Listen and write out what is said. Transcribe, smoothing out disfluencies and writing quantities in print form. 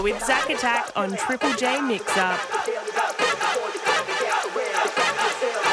with Zack Attack on Triple J Mix Up.